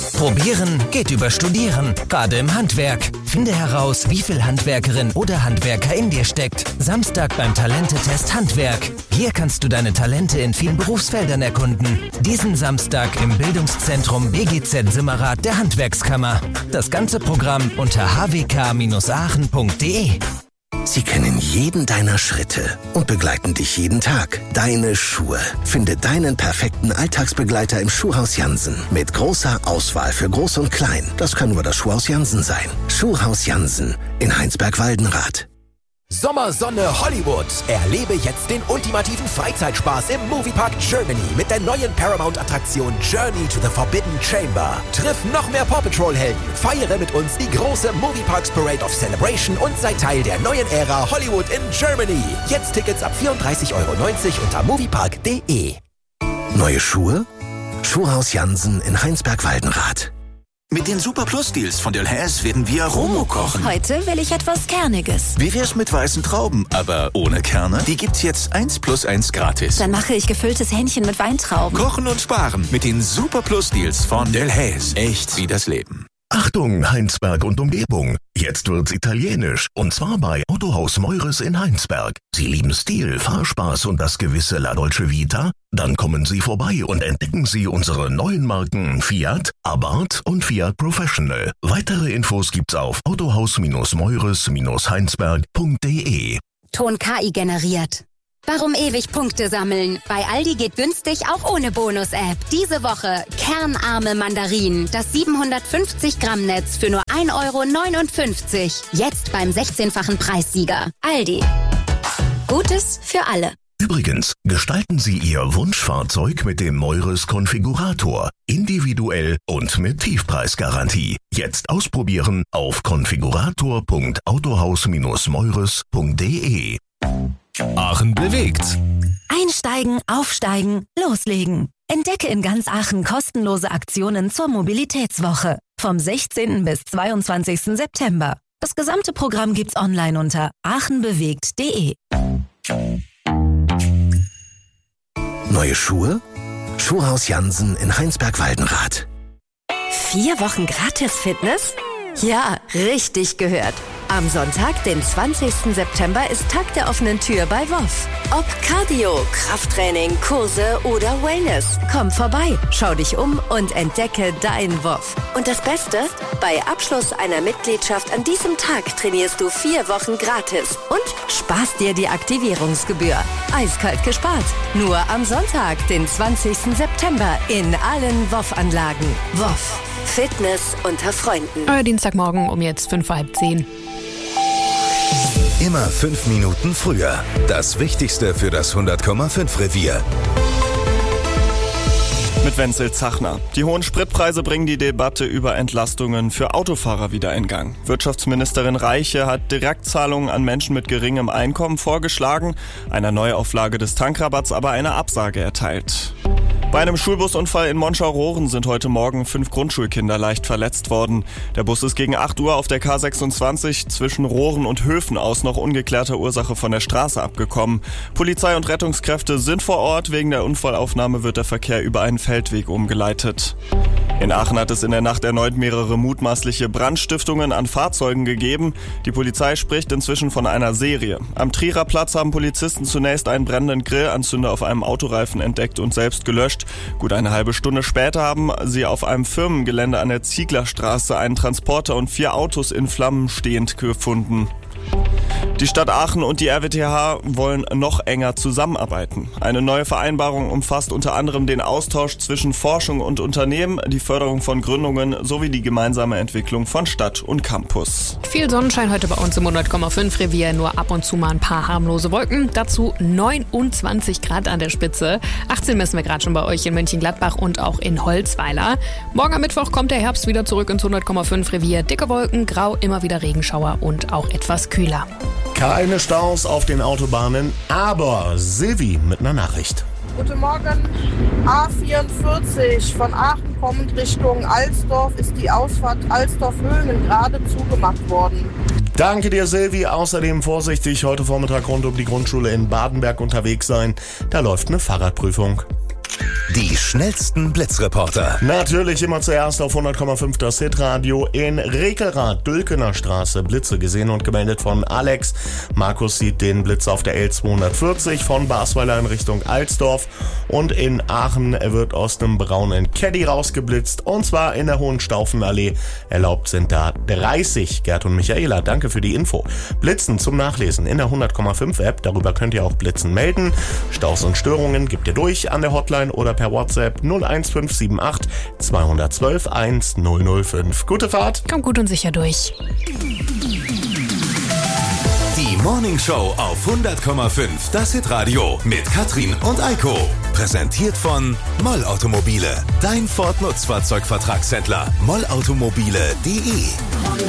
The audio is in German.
Probieren geht über Studieren, gerade im Handwerk. Finde heraus, wie viel Handwerkerin oder Handwerker in dir steckt. Samstag beim Talentetest Handwerk. Hier kannst du deine Talente in vielen Berufsfeldern erkunden. Diesen Samstag im Bildungszentrum BGZ Simmerath der Handwerkskammer. Das ganze Programm unter hwk-aachen.de. Sie kennen jeden deiner Schritte und begleiten dich jeden Tag. Deine Schuhe. Finde deinen perfekten Alltagsbegleiter im Schuhhaus Jansen. Mit großer Auswahl für Groß und Klein. Das kann nur das Schuhhaus Jansen sein. Schuhhaus Jansen in Heinsberg-Waldenrath. Sommersonne Hollywood. Erlebe jetzt den ultimativen Freizeitspaß im Moviepark Germany mit der neuen Paramount-Attraktion Journey to the Forbidden Chamber. Triff noch mehr Paw Patrol-Helden, feiere mit uns die große Movieparks Parade of Celebration und sei Teil der neuen Ära Hollywood in Germany. Jetzt Tickets ab 34,90 € unter moviepark.de. Neue Schuhe? Schuhhaus Jansen in Heinsberg-Waldenrath. Mit den Super Plus Deals von Delhaize werden wir Romo kochen. Heute will ich etwas Kerniges. Wie wär's mit weißen Trauben, aber ohne Kerne? Die gibt's jetzt 1+1 gratis. Dann mache ich gefülltes Hähnchen mit Weintrauben. Kochen und sparen mit den Super Plus Deals von Delhaize. Echt wie das Leben. Achtung, Heinsberg und Umgebung. Jetzt wird's italienisch. Und zwar bei Autohaus Meures in Heinsberg. Sie lieben Stil, Fahrspaß und das gewisse La Dolce Vita? Dann kommen Sie vorbei und entdecken Sie unsere neuen Marken Fiat, Abarth und Fiat Professional. Weitere Infos gibt's auf autohaus-meures-heinsberg.de. Ton KI generiert. Warum ewig Punkte sammeln? Bei Aldi geht günstig auch ohne Bonus-App. Diese Woche kernarme Mandarinen. Das 750 Gramm Netz für nur 1,59 €. Jetzt beim 16-fachen Preissieger. Aldi. Gutes für alle. Übrigens, gestalten Sie Ihr Wunschfahrzeug mit dem Meures Konfigurator. Individuell und mit Tiefpreisgarantie. Jetzt ausprobieren auf konfigurator.autohaus-meures.de. Aachen bewegt. Einsteigen, aufsteigen, loslegen. Entdecke in ganz Aachen kostenlose Aktionen zur Mobilitätswoche. Vom 16. bis 22. September. Das gesamte Programm gibt's online unter aachenbewegt.de. Neue Schuhe? Schuhhaus Jansen in Heinsberg-Waldenrath. 4 Wochen gratis Fitness? Ja, richtig gehört. Am Sonntag, den 20. September, ist Tag der offenen Tür bei WOF. Ob Cardio, Krafttraining, Kurse oder Wellness. Komm vorbei, schau dich um und entdecke dein WOF. Und das Beste? Bei Abschluss einer Mitgliedschaft an diesem Tag trainierst du 4 Wochen gratis und sparst dir die Aktivierungsgebühr. Eiskalt gespart. Nur am Sonntag, den 20. September, in allen WOF-Anlagen. WOF. Fitness unter Freunden. Euer Dienstagmorgen um jetzt 5:30. Immer 5 Minuten früher. Das Wichtigste für das 100,5 Revier. Mit Wenzel Zachner. Die hohen Spritpreise bringen die Debatte über Entlastungen für Autofahrer wieder in Gang. Wirtschaftsministerin Reiche hat Direktzahlungen an Menschen mit geringem Einkommen vorgeschlagen, einer Neuauflage des Tankrabatts aber eine Absage erteilt. Bei einem Schulbusunfall in Monschau-Rohren sind heute Morgen 5 Grundschulkinder leicht verletzt worden. Der Bus ist gegen 8 Uhr auf der K26 zwischen Rohren und Höfen aus noch ungeklärter Ursache von der Straße abgekommen. Polizei und Rettungskräfte sind vor Ort. Wegen der Unfallaufnahme wird der Verkehr über einen Feldweg umgeleitet. In Aachen hat es in der Nacht erneut mehrere mutmaßliche Brandstiftungen an Fahrzeugen gegeben. Die Polizei spricht inzwischen von einer Serie. Am Trierer Platz haben Polizisten zunächst einen brennenden Grillanzünder auf einem Autoreifen entdeckt und selbst gelöscht. Gut eine halbe Stunde später haben sie auf einem Firmengelände an der Zieglerstraße einen Transporter und 4 Autos in Flammen stehend gefunden. Die Stadt Aachen und die RWTH wollen noch enger zusammenarbeiten. Eine neue Vereinbarung umfasst unter anderem den Austausch zwischen Forschung und Unternehmen, die Förderung von Gründungen sowie die gemeinsame Entwicklung von Stadt und Campus. Viel Sonnenschein heute bei uns im 100,5 Revier, nur ab und zu mal ein paar harmlose Wolken. Dazu 29 Grad an der Spitze. 18 messen wir gerade schon bei euch in Mönchengladbach und auch in Holzweiler. Morgen am Mittwoch kommt der Herbst wieder zurück ins 100,5 Revier. Dicke Wolken, grau, immer wieder Regenschauer und auch etwas kühler. Keine Staus auf den Autobahnen, aber Silvi mit einer Nachricht. Guten Morgen, A44 von Aachen kommend Richtung Alsdorf ist die Ausfahrt Alsdorf-Höhlen gerade zugemacht worden. Danke dir, Silvi. Außerdem vorsichtig heute Vormittag rund um die Grundschule in Badenberg unterwegs sein. Da läuft eine Fahrradprüfung. Die schnellsten Blitzreporter. Natürlich immer zuerst auf 100,5 das Hitradio in Rekelrath, Dülkener Straße. Blitze gesehen und gemeldet von Alex. Markus sieht den Blitz auf der L240 von Basweiler in Richtung Alsdorf. Und in Aachen wird aus dem braunen Caddy rausgeblitzt. Und zwar in der Hohenstaufenallee. Erlaubt sind da 30. Gerd und Michaela, danke für die Info. Blitzen zum Nachlesen in der 100,5 App. Darüber könnt ihr auch Blitzen melden. Staus und Störungen gebt ihr durch an der Hotline oder per WhatsApp 01578 212 1005. Gute Fahrt. Kommt gut und sicher durch. Die Morning Show auf 100,5 das Hitradio mit Katrin und Eiko. Präsentiert von Moll Automobile. Dein Ford Nutzfahrzeugvertragshändler. mollautomobile.de